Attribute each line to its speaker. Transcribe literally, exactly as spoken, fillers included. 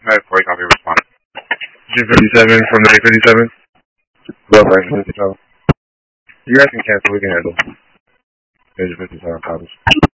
Speaker 1: nine forty, copy, respond.
Speaker 2: G fifty-seven from the A fifty-seven.
Speaker 3: Go back to fifty-seven.
Speaker 2: You guys can cancel, we can handle. G fifty-seven copies.